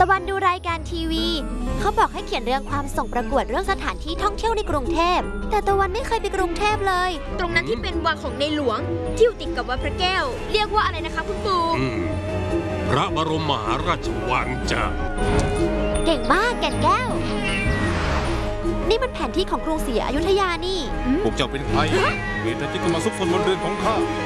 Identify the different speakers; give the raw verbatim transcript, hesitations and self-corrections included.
Speaker 1: วันดูรายการทีวีเขาบอกให้เขียนเรื่องความส่งประกวดเรื่องสถานที่ท่องเที่ยวในกรุงเทพแต่ตะวันไม่เคยไปกรุงเทพเลย
Speaker 2: ตรงนั้นที่เป็นวังของในหลวงที่อยู่ติดกับวัดพระแก้วเรียกว่าอะไรนะคะคุณปู่
Speaker 3: พระบรมมหาราชวังจ้ะ
Speaker 1: เก่งมากแก่นแก้วนี่มันแผนที่ของกรุงศรีอยุธยานี่
Speaker 4: พวกเจ้าเป็นใครเหตุใดจึงมาซุกซนบนเรือนของข้า